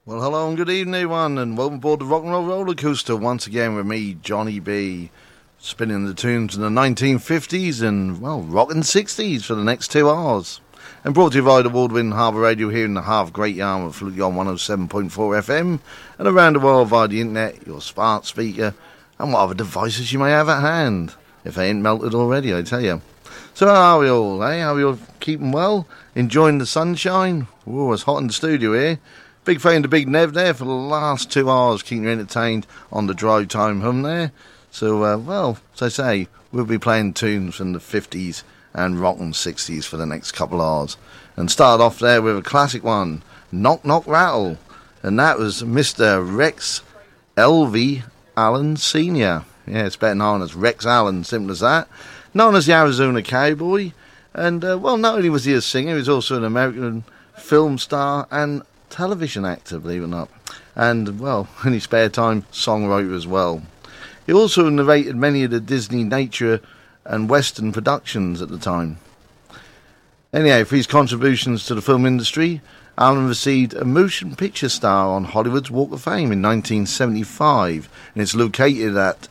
Well, hello and good evening, everyone, and welcome aboard the Rock and Roll Roller Coaster once again with me, Johnny B, spinning the tunes in the 1950s and, well, rockin' 60s for the next 2 hours. And brought to you by the award-winning Harbour Radio here in the Harbour Great Yarmouth, on 107.4 FM, and around the world via the internet, your smart speaker, and what other devices you may have at hand, if they ain't melted already, I tell you. So how are we all, eh? How are we all keeping well? Enjoying the sunshine? Oh, it's hot in the studio here. Big fan to Big Nev there for the last 2 hours, keeping you entertained on the drive time home there. So, well, as I say, we'll be playing tunes from the 50s and rockin' 60s for the next couple of hours. And start off there with a classic one, Knock Knock Rattle. And that was Mr. Rex L.V. Allen Sr. Yeah, it's better known as Rex Allen, simple as that. Known as the Arizona Cowboy. And, well, not only was he a singer, he was also an American film star and television actor, believe it or not, and, well, in his spare time, songwriter as well. He also narrated many of the Disney nature and Western productions at the time. Anyhow, for his contributions to the film industry, Allen received a motion picture star on Hollywood's Walk of Fame in 1975, and it's located at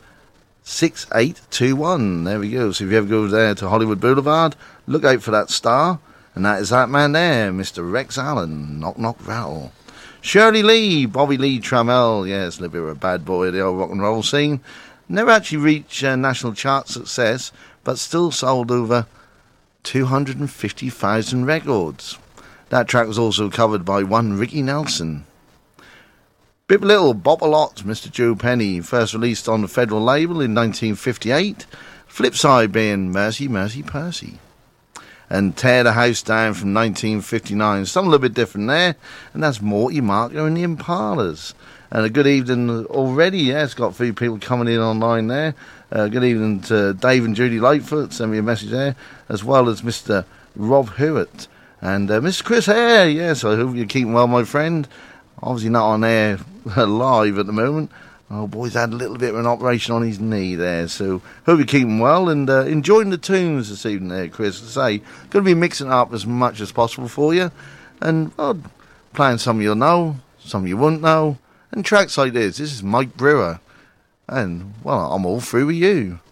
6821. There we go. So if you ever go there to Hollywood Boulevard, look out for that star. And that is that man there, Mr. Rex Allen, Knock Knock Rattle. Shirley Lee, Bobby Lee Trammell, yes, a little bit of a bad boy of the old rock and roll scene. Never actually reached national chart success, but still sold over 250,000 records. That track was also covered by one Ricky Nelson. Bip Little, Bop a Lot, Mr. Joe Penny, first released on the Federal label in 1958. Flip side being Mercy Mercy Percy. And Tear the House Down from 1959. Something a little bit different there. And that's Morty Marker and the Impalas. And a good evening already. Yeah, it's got a few people coming in online there. Good evening to Dave and Judy Lightfoot. Send me a message there. As well as Mr. Rob Hewitt. And Mr. Chris Hare. Yes, I hope you're keeping well, my friend. Obviously not on air live at the moment. Oh, boy's had a little bit of an operation on his knee there, so hope you're keeping well and enjoying the tunes this evening there, Chris. To say, going to be mixing it up as much as possible for you, and playing some you'll know, some you won't know, and tracks like this. This is Mike Brewer, and, well, I'm all through with you.